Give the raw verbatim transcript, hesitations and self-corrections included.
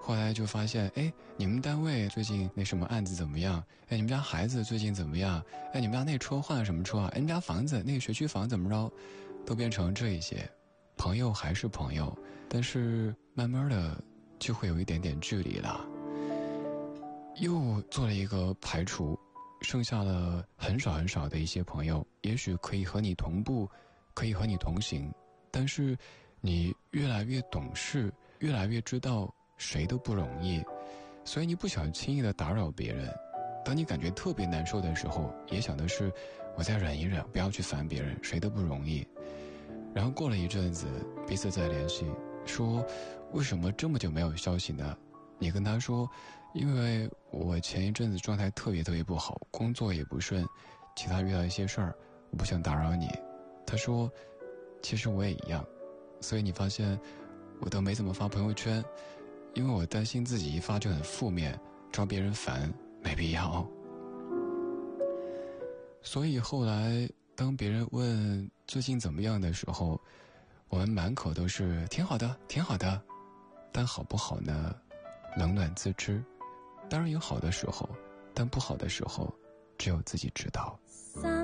后来就发现，哎，你们单位最近那什么案子怎么样？哎，你们家孩子最近怎么样？哎，你们家那车换了什么车啊？哎，你们家房子那个学区房怎么着？都变成这一些。朋友还是朋友，但是慢慢的就会有一点点距离了。又做了一个排除，剩下了很少很少的一些朋友，也许可以和你同步，可以和你同行，但是你越来越懂事，越来越知道谁都不容易，所以你不想轻易的打扰别人。当你感觉特别难受的时候，也想的是我再忍一忍，不要去烦别人，谁都不容易。然后过了一阵子，彼此再联系，说为什么这么久没有消息呢？你跟他说，因为我前一阵子状态特别特别不好，工作也不顺，其他遇到一些事儿，我不想打扰你。他说其实我也一样，所以你发现我都没怎么发朋友圈，因为我担心自己一发就很负面，招别人烦，没必要。所以后来当别人问最近怎么样的时候，我们满口都是挺好的挺好的，但好不好呢，冷暖自知。当然有好的时候，但不好的时候只有自己知道。